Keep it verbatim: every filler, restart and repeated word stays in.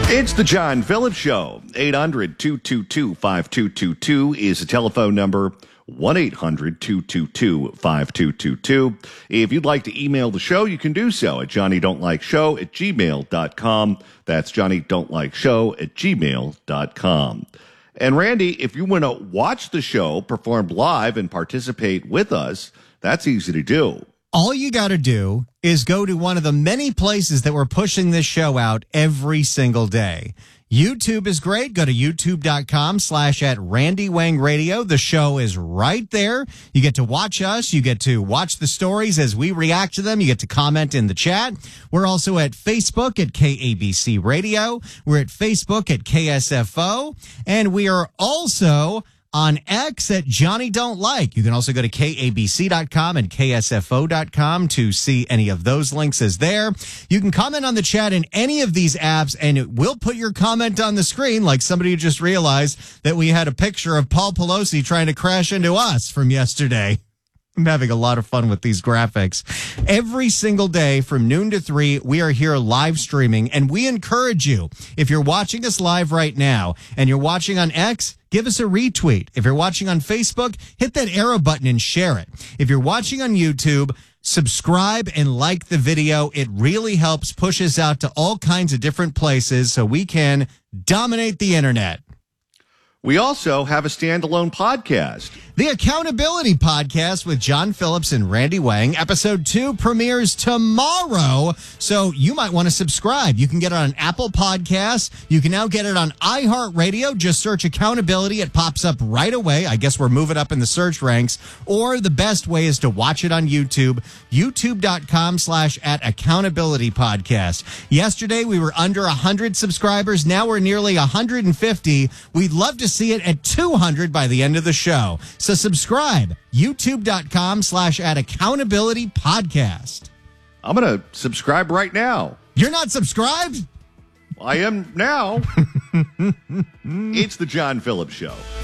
It's the John Phillips Show. eight hundred, two two two, five two two two is the telephone number. one eight hundred, two two two, five two two two. If you'd like to email the show, you can do so at johnny don't like show at gmail dot com. That's johnny don't like show at gmail dot com. And Randy, if you want to watch the show performed live and participate with us, that's easy to do. All you got to do is go to one of the many places that we're pushing this show out every single day. YouTube is great. Go to youtube.com slash at Randy Wang Radio. The show is right there. You get to watch us. You get to watch the stories as we react to them. You get to comment in the chat. We're also at Facebook at K A B C Radio. We're at Facebook at K S F O. And we are also on X at Johnny Don't Like. You can also go to K A B C dot com and K S F O dot com to see any of those links as there. You can comment on the chat in any of these apps, and it will put your comment on the screen, like somebody who just realized that we had a picture of Paul Pelosi trying to crash into us from yesterday. I'm having a lot of fun with these graphics. Every single day from noon to three, we are here live streaming, and we encourage you, if you're watching us live right now and you're watching on X, give us a retweet. If you're watching on Facebook, hit that arrow button and share it. If you're watching on YouTube, subscribe and like the video. It really helps push us out to all kinds of different places so we can dominate the internet. We also have a standalone podcast. The Accountability Podcast with John Phillips and Randy Wang. Episode two premieres tomorrow, so you might want to subscribe. You can get it on Apple Podcasts. You can now get it on iHeartRadio. Just search Accountability. It pops up right away. I guess we're moving up in the search ranks. Or the best way is to watch it on YouTube, youtube.com slash at Accountability Podcast. Yesterday, we were under one hundred subscribers. Now we're nearly one hundred fifty. We'd love to see it at two hundred by the end of the show. So subscribe, youtube.com slash at Accountability Podcast. I'm going to subscribe right now. You're not subscribed? I am now. It's the John Phillips Show.